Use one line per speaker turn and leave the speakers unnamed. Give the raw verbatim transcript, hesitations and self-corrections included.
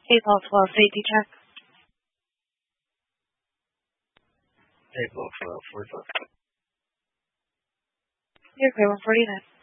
eight twelve safety check.
eight twelve forty-five.
You're clear, one forty-nine.